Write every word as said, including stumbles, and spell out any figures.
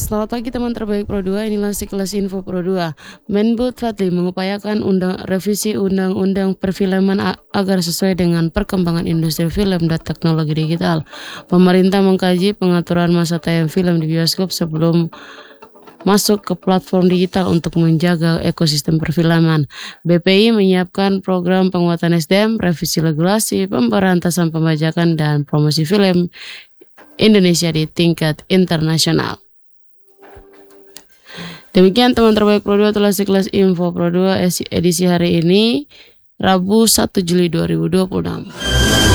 Selamat pagi teman terbaik Pro dua, inilah sekilas info Pro dua. Menbud Fadli mengupayakan undang, revisi undang-undang perfilman a- agar sesuai dengan perkembangan industri film dan teknologi digital. Pemerintah mengkaji pengaturan masa tayang film di bioskop sebelum masuk ke platform digital untuk menjaga ekosistem perfilman. B P I menyiapkan program penguatan S D M, revisi regulasi, pemberantasan pembajakan, dan promosi film Indonesia di tingkat internasional. Demikian teman terbaik Pro dua, telah sekelas info Pro dua edisi hari ini Rabu satu Juli dua ribu dua puluh enam.